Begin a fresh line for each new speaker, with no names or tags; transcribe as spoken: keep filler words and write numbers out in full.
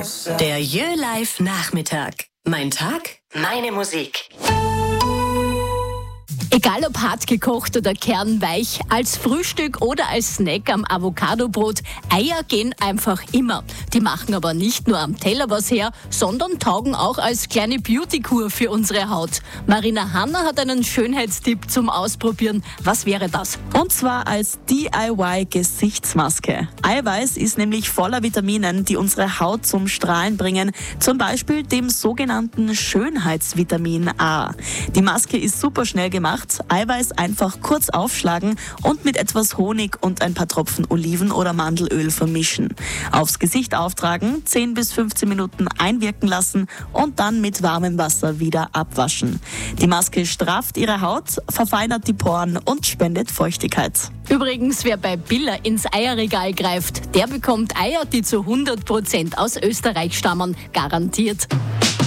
Der Jö Live Nachmittag. Mein Tag, meine Musik.
Egal ob hart gekocht oder kernweich, als Frühstück oder als Snack am Avocadobrot, Eier gehen einfach immer. Die machen aber nicht nur am Teller was her, sondern taugen auch als kleine Beauty-Kur für unsere Haut. Marina Hanna hat einen Schönheitstipp zum Ausprobieren. Was wäre das?
Und zwar als D I Y-Gesichtsmaske. Eiweiß ist nämlich voller Vitaminen, die unsere Haut zum Strahlen bringen, zum Beispiel dem sogenannten Schönheitsvitamin A. Die Maske ist super schnell gemacht. Eiweiß einfach kurz aufschlagen und mit etwas Honig und ein paar Tropfen Oliven- oder Mandelöl vermischen. Aufs Gesicht auftragen, zehn bis fünfzehn Minuten einwirken lassen und dann mit warmem Wasser wieder abwaschen. Die Maske strafft ihre Haut, verfeinert die Poren und spendet Feuchtigkeit.
Übrigens, wer bei Billa ins Eierregal greift, der bekommt Eier, die zu hundert Prozent aus Österreich stammen, garantiert.